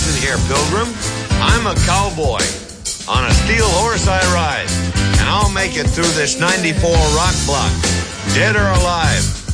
listen here, Pilgrim. I'm a cowboy. On a steel horse I ride, and I'll make it through this 94 rock block, dead or alive.